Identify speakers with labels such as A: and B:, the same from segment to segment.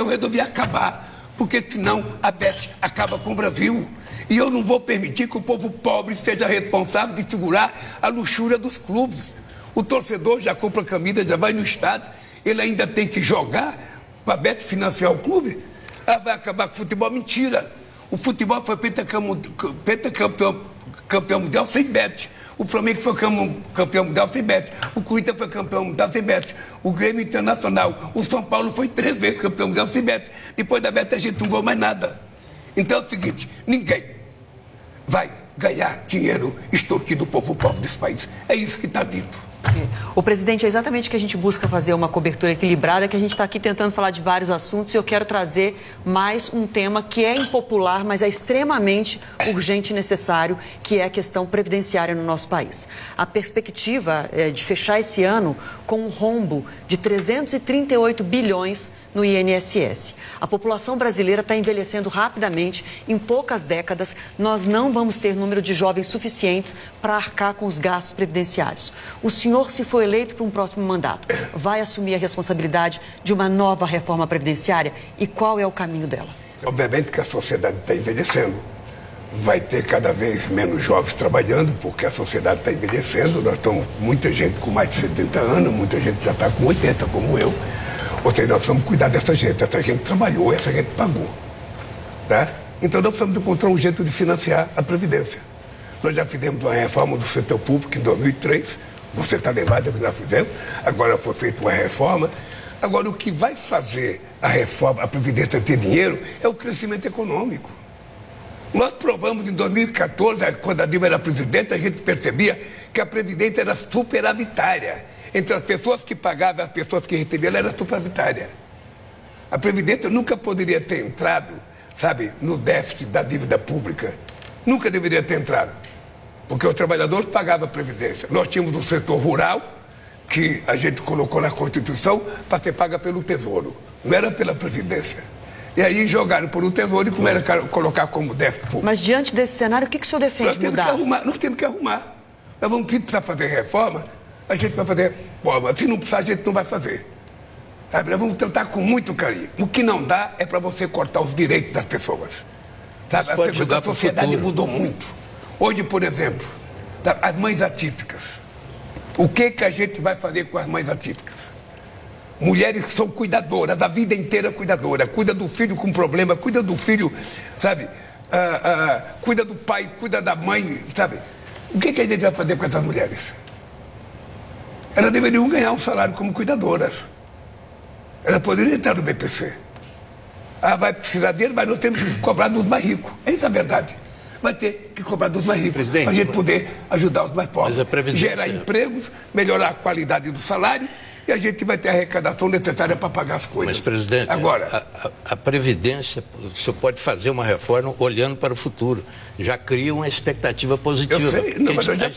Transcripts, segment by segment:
A: eu resolvi acabar, porque senão a Bet acaba com o Brasil. E eu não vou permitir que o povo pobre seja responsável de segurar a luxúria dos clubes. O torcedor já compra camisa, já vai no estádio, ele ainda tem que jogar para a Bet financiar o clube. Ah, vai acabar com o futebol? Mentira. O futebol foi pentacampeão mundial sem Bet. O Flamengo foi campeão mundial sem Bet. O Corinthians foi campeão mundial sem Bet. O Grêmio Internacional. O São Paulo foi 3 vezes campeão mundial sem Bet. Depois da Bet a gente não ganhou mais nada. Então é o seguinte, ninguém vai ganhar dinheiro extorquindo o povo pobre desse país. É isso que está dito.
B: O presidente, é exatamente que a gente busca fazer uma cobertura equilibrada, que a gente está aqui tentando falar de vários assuntos e eu quero trazer mais um tema que é impopular, mas é extremamente urgente e necessário, que é a questão previdenciária no nosso país. A perspectiva é de fechar esse ano com um rombo de 338 bilhões no INSS. A população brasileira está envelhecendo rapidamente. Em poucas décadas, nós não vamos ter número de jovens suficientes para arcar com os gastos previdenciários. O senhor, se for eleito para um próximo mandato, vai assumir a responsabilidade de uma nova reforma previdenciária? E qual é o caminho dela?
A: Obviamente que a sociedade está envelhecendo. Vai ter cada vez menos jovens trabalhando, porque a sociedade está envelhecendo. Nós estamos muita gente com mais de 70 anos, muita gente já está com 80, como eu. Ou seja, nós precisamos cuidar dessa gente. Essa gente trabalhou, essa gente pagou. Tá? Então nós precisamos encontrar um jeito de financiar a Previdência. Nós já fizemos uma reforma do setor público em 2003. Você está lembrado que nós fizemos. Agora foi feita uma reforma. Agora, o que vai fazer a reforma, a Previdência ter dinheiro, é o crescimento econômico. Nós provamos em 2014, quando a Dilma era presidente, a gente percebia que a Previdência era superavitária. Entre as pessoas que pagavam e as pessoas que recebiam, ela era superavitária. A Previdência nunca poderia ter entrado, sabe, no déficit da dívida pública. Nunca deveria ter entrado. Porque os trabalhadores pagavam a Previdência. Nós tínhamos o setor rural, que a gente colocou na Constituição para ser paga pelo Tesouro. Não era pela Previdência. E aí jogaram por um Tesouro e começaram a colocar como déficit público.
B: Mas diante desse cenário, o que o senhor defende mudar?
A: Nós temos que arrumar. Nós vamos precisar fazer reforma, a gente vai fazer. Bom, se não precisar, a gente não vai fazer. Sabe? Nós vamos tratar com muito carinho. O que não dá é para você cortar os direitos das pessoas. Sabe? A sociedade mudou muito. Hoje, por exemplo, as mães atípicas. O que a gente vai fazer com as mães atípicas? Mulheres que são cuidadoras, a vida inteira cuidadora. Cuida do filho com problema, cuida do filho, sabe? Cuida do pai, cuida da mãe, sabe? O que a gente vai fazer com essas mulheres? Elas deveriam ganhar um salário como cuidadoras. Elas poderiam entrar no BPC. Ah, vai precisar dele, mas nós temos que cobrar dos mais ricos. Essa é a verdade. Vai ter que cobrar dos mais ricos, para a gente poder ajudar os mais pobres. Gerar empregos, melhorar a qualidade do salário e a gente vai ter a arrecadação necessária para pagar as coisas.
C: Mas, presidente,
A: agora,
C: a Previdência, o senhor pode fazer uma reforma olhando para o futuro. Já cria uma expectativa positiva.
A: Eu sei, não, mas
C: a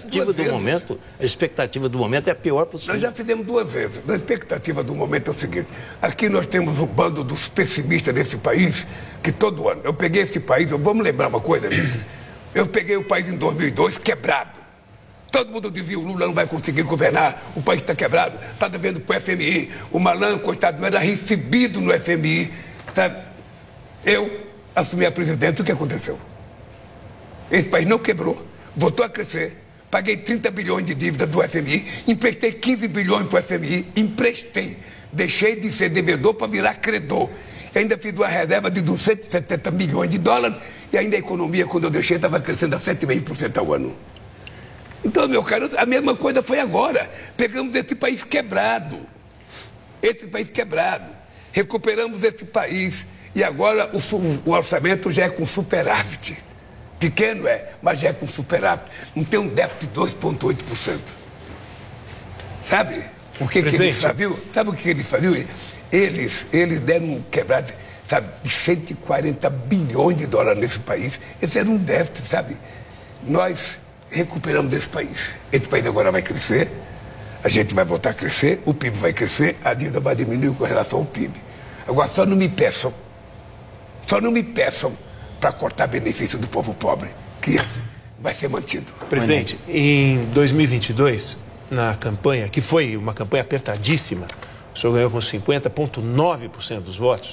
C: expectativa do momento é a pior possível.
A: Nós já fizemos 2 vezes. A expectativa do momento é o seguinte: aqui nós temos o bando dos pessimistas desse país, que todo ano, eu peguei esse país, vamos lembrar uma coisa, gente. Eu peguei o país em 2002 quebrado. Todo mundo dizia, o Lula não vai conseguir governar, o país está quebrado, está devendo para o FMI. O malandro, coitado, não era recebido no FMI. Sabe? Eu assumi a presidência, o que aconteceu? Esse país não quebrou, voltou a crescer. Paguei 30 bilhões de dívida do FMI, emprestei 15 bilhões para o FMI, emprestei. Deixei de ser devedor para virar credor. E ainda fiz uma reserva de 270 milhões de dólares e ainda a economia, quando eu deixei, estava crescendo a 7,5% ao ano. Então, meu caro, a mesma coisa foi agora. Pegamos esse país quebrado. Recuperamos esse país. E agora o orçamento já é com superávit. Pequeno mas já é com superávit. Não tem um déficit de 2,8%. Sabe o que eles faziam? Sabe o que eles faziam? Eles deram um quebrado, sabe, de 140 bilhões de dólares nesse país. Esse era um déficit, sabe? Nós recuperamos esse país. Esse país agora vai crescer, a gente vai voltar a crescer, o PIB vai crescer, a dívida vai diminuir com relação ao PIB. Agora, só não me peçam para cortar benefício do povo pobre, que vai ser mantido.
D: Presidente, em 2022, na campanha, que foi uma campanha apertadíssima, o senhor ganhou com 50,9% dos votos,